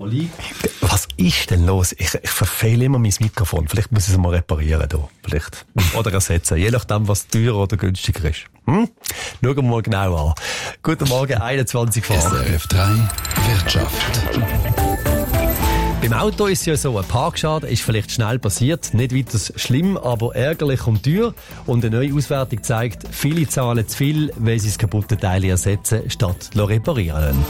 Oli, was ist denn los? Ich verfehle immer mein Mikrofon. Vielleicht muss ich es mal reparieren hier. Vielleicht. Oder ersetzen. Je nachdem, was teurer oder günstiger ist. Schauen wir mal genau an. Guten Morgen, 21 Fragen. SRF 3 Wirtschaft. Beim Auto ist es ja so, ein Parkschaden ist vielleicht schnell passiert, nicht weiter schlimm, aber ärgerlich und teuer. Und eine neue Auswertung zeigt, viele zahlen zu viel, weil sie das kaputte Teil ersetzen, statt reparieren.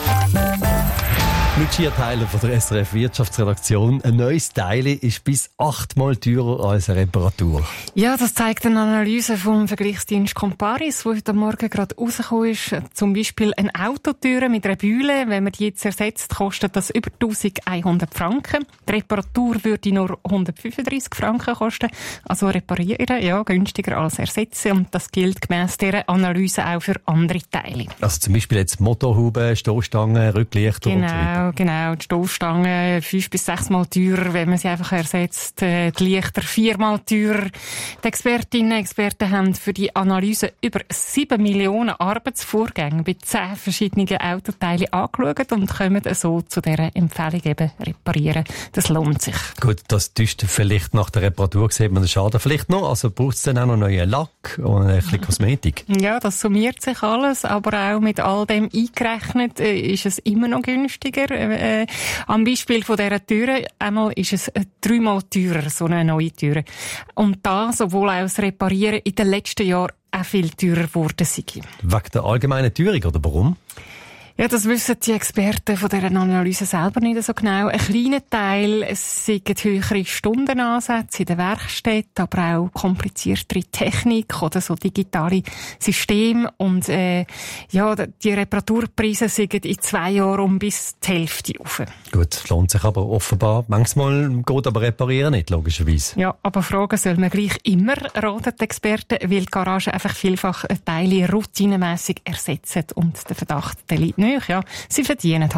Mit Schierteilen von der SRF Wirtschaftsredaktion. Ein neues Teil ist bis 8-mal teurer als eine Reparatur. Ja, das zeigt eine Analyse vom Vergleichsdienst Comparis, wo heute Morgen gerade rausgekommen ist. Zum Beispiel eine Autotüre mit einer Bühle. Wenn man die jetzt ersetzt, kostet das über 1100 Franken. Die Reparatur würde nur 135 Franken kosten. Also reparieren, ja, günstiger als ersetzen. Und das gilt gemäss dieser Analyse auch für andere Teile. Also zum Beispiel jetzt Motorhaube, Stoßstangen, Rücklichter und so weiter. Genau. Die Stoßstangen 5 bis 6 Mal teurer, wenn man sie einfach ersetzt. Die Lichter 4 Mal teurer. Die Expertinnen und Experten haben für die Analyse über 7 Millionen Arbeitsvorgänge bei 10 verschiedenen Autoteilen angeschaut und kommen so zu dieser Empfehlung eben reparieren. Das lohnt sich. Gut, das täuscht vielleicht nach der Reparatur, sieht man den Schaden vielleicht noch. Also braucht es dann auch noch neuen Lack und ein bisschen Kosmetik? Ja, das summiert sich alles, aber auch mit all dem eingerechnet ist es immer noch günstiger. Am Beispiel von dieser Türe, einmal ist es 3-mal teurer, so eine neue Türe. Und das, obwohl auch das Reparieren in den letzten Jahren auch viel teurer geworden sei. Wegen der allgemeinen Teuerung, oder warum? Ja, das wissen die Experten von dieser Analyse selber nicht so genau. Ein kleiner Teil sind höhere Stundenansätze in der Werkstatt, aber auch kompliziertere Technik oder so digitale Systeme. Und die Reparaturpreise sind in 2 Jahren bis die Hälfte rauf. Gut, lohnt sich aber offenbar. Manchmal geht aber reparieren nicht, logischerweise. Ja, aber fragen soll man gleich immer, raten die Experten, weil die Garage einfach vielfach Teile routinemässig ersetzen und der Verdacht, der liegt nicht. Ja, sie verdienen halt.